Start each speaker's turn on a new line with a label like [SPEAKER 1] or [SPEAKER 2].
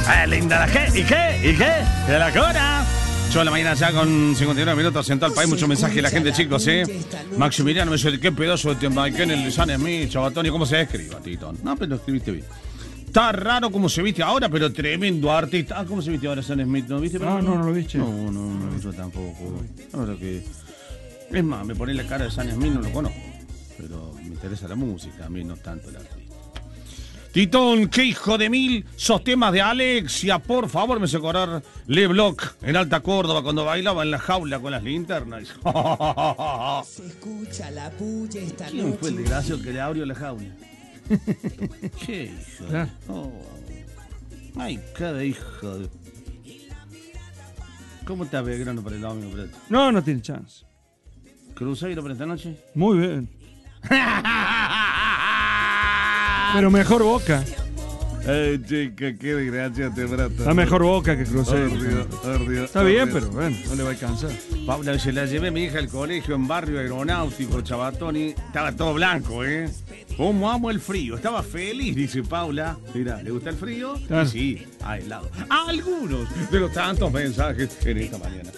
[SPEAKER 1] Linda la G. ¿Y qué? De la cora. 8 de la mañana ya con 59 minutos en todo el país. Mucho mensaje de la gente, chicos, Maximiliano me dice, qué pedazo de tiempo en el San Smith, Chabatón. ¿Y cómo se escribe, Tito? No, pero escribiste bien. Está raro cómo se viste ahora, pero tremendo artista. ¿Cómo se viste ahora San Smith? ¿No viste?
[SPEAKER 2] No lo viste.
[SPEAKER 1] No yo tampoco. Ahora que... Es más, me pone la cara de San Smith, no lo conozco. Pero me interesa la música, a mí no tanto el artista. Titón, qué hijo de mil, sos temas de Alexia, por favor, me hace acordar Le Bloc en Alta Córdoba cuando bailaba en la jaula con las linternas.
[SPEAKER 3] Se escucha la puya esta noche.
[SPEAKER 1] ¿Quién fue el desgraciado que le abrió la jaula? ¿Qué hijo?
[SPEAKER 2] ¿Ah?
[SPEAKER 1] Oh. Ay, cada hijo de... ¿Cómo está Belgrano para el domingo?
[SPEAKER 2] No tiene chance.
[SPEAKER 1] ¿Cruzeiro para esta noche?
[SPEAKER 2] Muy bien. Pero mejor Boca.
[SPEAKER 1] Ay, chica, qué desgracia te brata.
[SPEAKER 2] Está mejor Boca que Cruzeiro. Está bien, pero bueno, no le va a alcanzar.
[SPEAKER 1] Paula, se la llevé a mi hija al colegio en barrio aeronáutico, Chabatoni. Estaba todo blanco, ¿Cómo amo el frío? Estaba feliz, dice Paula. Mira, ¿le gusta el frío?
[SPEAKER 2] Claro.
[SPEAKER 1] Sí, a helado. Algunos de los tantos mensajes en esta mañana.